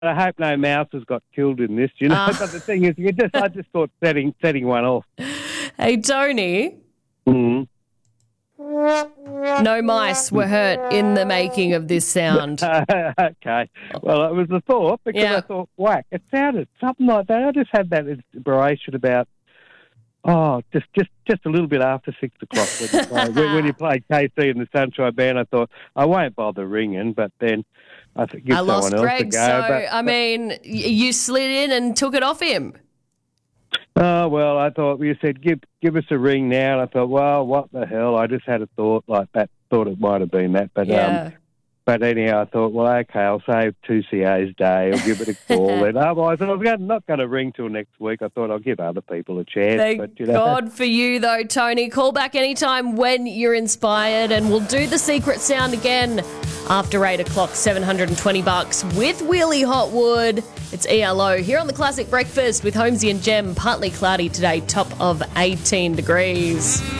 I hope no mouse has got killed in this, you know. But the thing is, I just thought setting one off. Hey, Tony. Mm. No mice were hurt in the making of this sound. Okay. Well, it was a thought because I thought, whack, it sounded something like that. I just had that inspiration about, just a little bit after 6 o'clock when you played KC and the Sunshine Band. I thought, I won't bother ringing, but then I thought, give someone lost else Greg, a go. I mean, you slid in and took it off him. Oh, well, I thought you said, give us a ring now. And I thought, well, what the hell? I just had a thought like that. Thought it might have been that. But anyhow, I thought, well, okay, I'll save 2CA's day. I'll give it a call. And otherwise, I was not going to ring till next week. I thought I'll give other people a chance. Thank God for you, though, Tony. Call back anytime when you're inspired, and we'll do the secret sound again after 8 o'clock, $720 with Wheelie Hotwood. It's ELO here on the Classic Breakfast with Holmesy and Jem. Partly cloudy today, top of 18 degrees.